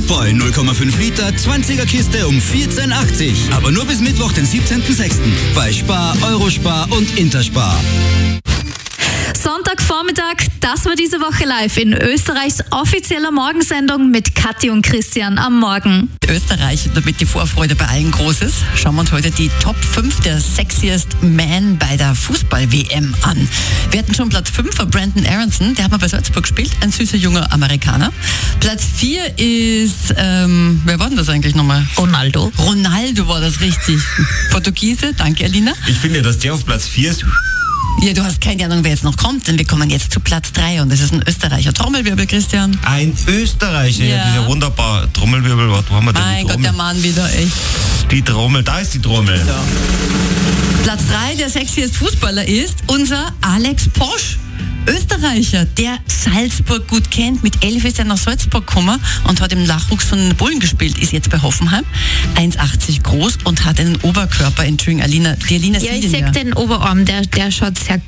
Boy 0,5 Liter 20er Kiste um 14,80. Aber nur bis Mittwoch, den 17.06. bei Spar, Eurospar und Interspar. Sonntagvormittag, das war diese Woche live in Österreichs offizieller Morgensendung mit Kathi und Christian am Morgen. Österreich, damit die Vorfreude bei allen groß ist, schauen wir uns heute die Top 5 der Sexiest Men bei der Fußball-WM an. Wir hatten schon Platz 5 für Brandon Aronson, der hat mal bei Salzburg gespielt, ein süßer junger Amerikaner. Platz 4 ist, wer war denn das eigentlich nochmal? Ronaldo. Ronaldo war das richtig. Portugiese, danke Alina. Ich finde, dass der auf Platz 4 ist. Ja, du hast keine Ahnung, wer jetzt noch kommt, denn wir kommen jetzt zu Platz 3 und das ist ein Österreicher. Trommelwirbel, Christian. Ein Österreicher, Ja. dieser wunderbare Trommelwirbel. Wo haben wir denn Mein die Gott, Trommel? der Mann wieder, echt. Die Trommel, da ist die Trommel. Ja. Platz 3 der sexiest Fußballer ist unser Alex Posch. Österreicher, der Salzburg gut kennt. Mit 11 ist er nach Salzburg gekommen und hat im Nachwuchs von den Bullen gespielt, ist jetzt bei Hoffenheim. 1,80 groß und hat einen Oberkörper. Entschuldigung, Alina. Die Alina Ja, sieht ich ihn sehe den Oberarm, der schaut sehr